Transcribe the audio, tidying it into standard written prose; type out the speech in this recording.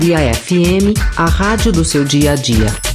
E a FM, a rádio do seu dia a dia.